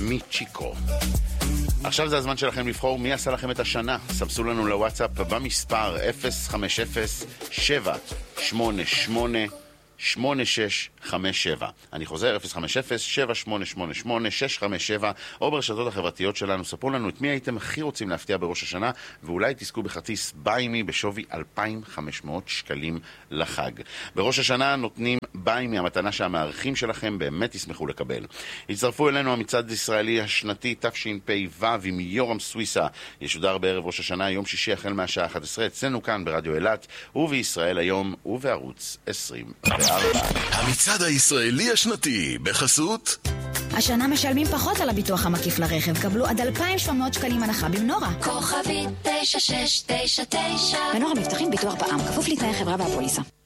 מצ'יקו. עכשיו זה הזמן שלכם לבחור מי עשה לכם את השנה. סמסו לנו לוואטסאפ במספר 050-788-8657. אני חוזר 050-7888-657, או ברשתות החברתיות שלנו. ספרו לנו את מי הייתם הכי רוצים להפתיע בראש השנה, ואולי תזכו בכרטיס ביימי בשווי 2,500 שקלים לחג. בראש השנה נותנים ביימי, המתנה שהמערכים שלכם באמת ישמחו לקבל. הצטרפו אלינו המצעד הישראלי השנתי תשפ"ו עם יורם סוויסה. ישודר בערב ראש השנה יום שישי החל מהשעה 11 אצלנו כאן ברדיו אילת ובישראל היום ובערוץ 24. המצעד הישראלי השנתי בחסות השנה משלמים פחות על הביטוח המקיף לרכב. קבלו עד 2,700 שקלים הנחה במנורה. כוכבי 9699. מנורה מבטחים ביטוח בע"מ, כפוף לתנאי חברה והפוליסה.